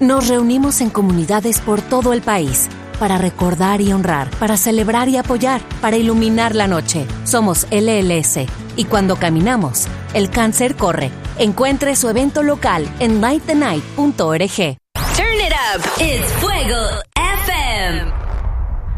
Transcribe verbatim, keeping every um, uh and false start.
Nos reunimos en comunidades por todo el país para recordar y honrar, para celebrar y apoyar, para iluminar la noche. Somos L L S y cuando caminamos, el cáncer corre. Encuentre su evento local en light the night punto org. Turn it up. It's Fuego F M.